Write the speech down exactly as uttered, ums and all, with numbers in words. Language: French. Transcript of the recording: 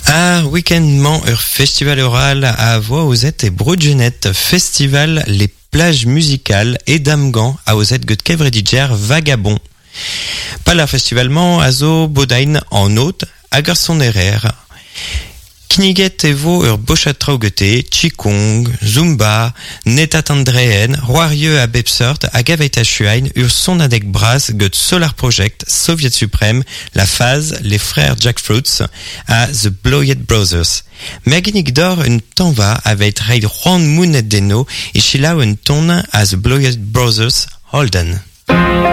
Ah, week-endement ur festival oral à voix aux et Brudgenet, festival les plages musicales et damgan à aux et gut kevrediger vagabond. Pala festivalement azo bodain en haute à garçon erer. Kniget evo ur bochatraugete, Qigong, Zumba, Netat Andreen, Roarieux à Bepsort, à Gaveta Schuhain, ur son adek bras gut Solar Project, Soviet Suprême, La Phase, les frères Jackfruits, à The Bloyet Brothers. Meginik d'or un tanva avec Reid Juan Mounet Deno, et Shila un ton à The Bloyet Brothers, Holden.